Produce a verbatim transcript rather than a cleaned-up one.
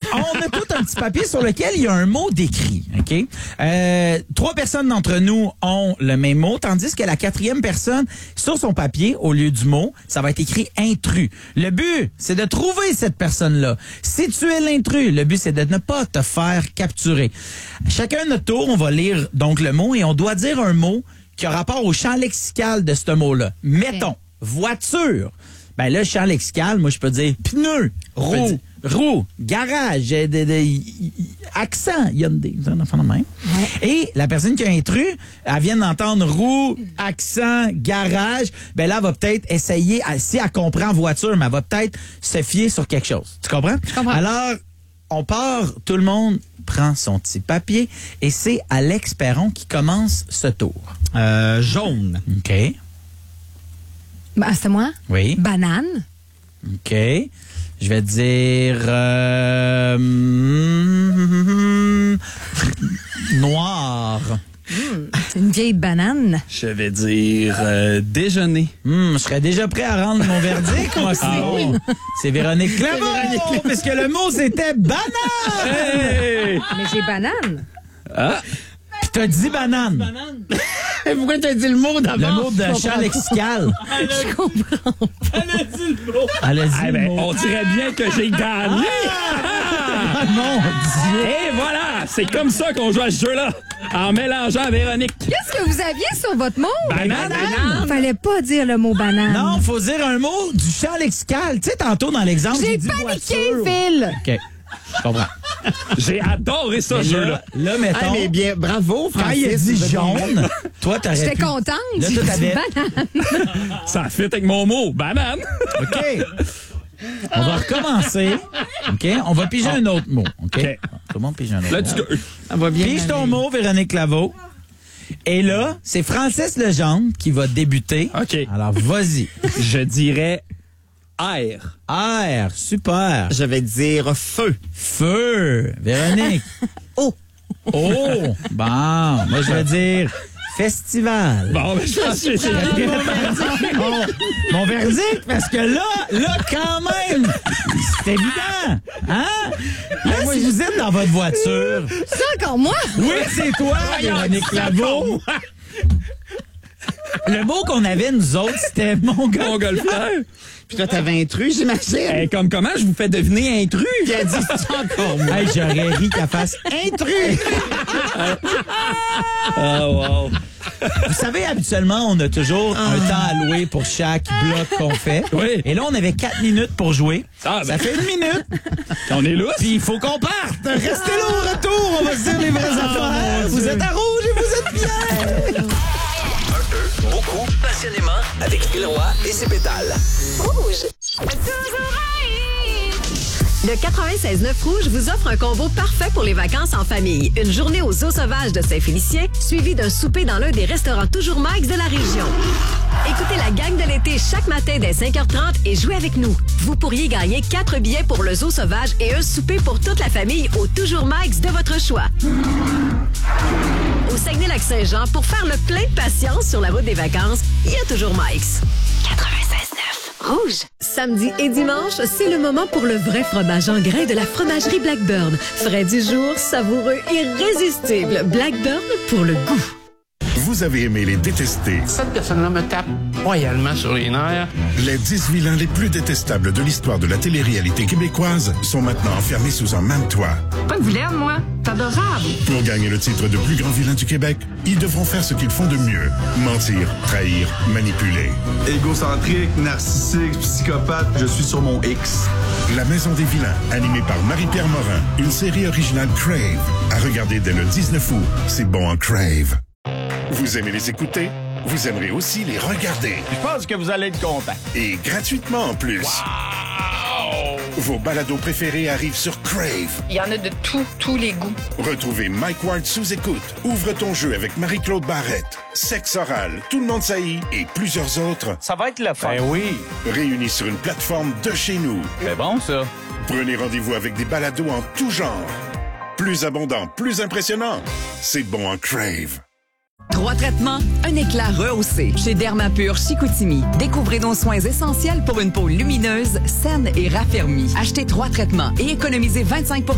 on a tout un petit papier sur lequel il y a un mot décrit. OK? Euh, trois personnes d'entre nous ont le même mot, tandis que la quatrième personne, sur son papier, au lieu du mot, ça va être écrit intrus. Le but, c'est de trouver cette personne-là. Si tu es l'intrus, le but, c'est de ne pas te faire capturer. Chacun notre tour, on va lire donc le mot et on doit dire un mot qui a rapport au champ lexical de ce mot-là. Mettons, voiture. Ben là, champ lexical, moi, je peux dire pneu, roue, roue, garage, de, de, de, accent, Hyundai, ça en fait de même. Ouais. Et la personne qui a intrus, elle vient d'entendre roue, accent, garage, ben là, elle va peut-être essayer, si elle comprend voiture, mais elle va peut-être se fier sur quelque chose. Tu comprends? Je comprends. Alors, on part, tout le monde prend son petit papier et c'est Alex Perron qui commence ce tour. Euh, jaune. OK. Bah, c'est moi? Oui. Banane. OK. Je vais dire euh, mm, noir. Mmh, une vieille banane. Je vais dire euh, déjeuner. Hum, je serais déjà prêt à rendre mon verdict, moi aussi. Ah, oui. C'est Véronique Claveau, parce que le mot, c'était banane! Hey! Mais j'ai banane. Ah! Puis t'as dit banane. Banane. Pourquoi t'as dit le mot d'abord? Le mot de champ lexical. Je comprends. Elle a dit le mot. Elle a dit ah, le ben, mot. on dirait bien que j'ai gagné. Ah, mon Dieu! Et voilà, c'est comme ça qu'on joue à ce jeu-là, en mélangeant à Véronique. Qu'est-ce que vous aviez sur votre mot? Banane. Il fallait pas dire le mot banane. Non, faut dire un mot du champ lexical. Tu sais, tantôt dans l'exemple, j'ai, J'ai dit paniqué, voiture. Phil. OK, je comprends. J'ai adoré ça, Mais ce là, jeu-là. là, mettons, Ah, mais bien, bravo, quand Francis. il a dit vous êtes jaune, toi, t'aurais J'étais pu... contente. Là, J'ai toi, dit t'avais... banane. Ça fit avec mon mot, banane. OK. On va recommencer. OK? On va piger un autre mot. OK? OK. Tout le monde pige un autre Let's mot. go. Ça va bien. Pige ton mot, Véronique Claveau. Et là, c'est Francis Legendre qui va débuter. OK. Alors, vas-y. Je dirais air. Air, super. Je vais dire feu. Feu, Véronique. Oh. Oh, bon. Moi, je vais dire festival. Bon, mais je pense que c'est mon, mon verdict, parce que là, là, quand même, c'est évident. Hein? Là, si vous êtes dans votre voiture. C'est encore moi? Oui, c'est toi, Véronique Claveau. Le mot qu'on avait, nous autres, c'était montgolfière. Montgolfière. Puis là, t'avais intrus, j'imagine. Hey, comme comment je vous fais deviner intrus? Qui a dit ça encore, moi. Hey, j'aurais ri qu'elle fasse intrus. Ah, wow. Vous savez, habituellement, on a toujours un temps alloué pour chaque bloc qu'on fait. Oui. Et là, on avait quatre minutes pour jouer. Ah, Ça ben. fait une minute. On est lousse. Puis il faut qu'on parte. Restez là au retour. On va se dire les vraies affaires. Vous êtes à rouge et vous êtes bien. Beaucoup, passionnément, avec Phil Roy et ses pétales. Rouge. Le quatre-vingt-seize neuf Rouge vous offre un combo parfait pour les vacances en famille. Une journée aux eaux sauvages de Saint-Félicien, suivie d'un souper dans l'un des restaurants toujours Mike's de la région. Écoutez la gang de l'été chaque matin dès cinq heures trente et jouez avec nous. Vous pourriez gagner quatre billets pour le zoo sauvage et un souper pour toute la famille au toujours Mike's de votre choix. Au Saguenay-Lac-Saint-Jean, pour faire le plein de patience sur la route des vacances, il y a toujours Mike's. quatre-vingt-seize neuf Rouge. Samedi et dimanche, c'est le moment pour le vrai fromage en grains de la fromagerie Blackburn. Frais du jour, savoureux, irrésistible. Blackburn pour le goût. Vous avez aimé Les Détestés, Cette personne-là me tape royalement sur les nerfs. les dix vilains les plus détestables de l'histoire de la télé-réalité québécoise sont maintenant enfermés sous un même toit. Pas de vilaine, moi. C'est adorable. Pour gagner le titre de plus grand vilain du Québec, ils devront faire ce qu'ils font de mieux. Mentir, trahir, manipuler. Égocentrique, narcissique, psychopathe, je suis sur mon X. La Maison des vilains, animée par Marie-Pierre Morin, une série originale Crave. À regarder dès le dix-neuf août. C'est bon en Crave. Vous aimez les écouter? Vous aimerez aussi les regarder. Je pense que vous allez être content. Et gratuitement en plus. Wow! Vos balados préférés arrivent sur Crave. Il y en a de tous, tous les goûts. Retrouvez Mike Ward sous écoute. Ouvre ton jeu avec Marie-Claude Barrette. Sexe oral, Tout le monde saillit et plusieurs autres. Ça va être le fun. Ben oui. Réunis sur une plateforme de chez nous. C'est bon, ça. Prenez rendez-vous avec des balados en tout genre. Plus abondant, plus impressionnant. C'est bon en Crave. Trois traitements, un éclat rehaussé. Chez Dermapur Chicoutimi. Découvrez nos soins essentiels pour une peau lumineuse, saine et raffermie. Achetez trois traitements et économisez vingt-cinq pour cent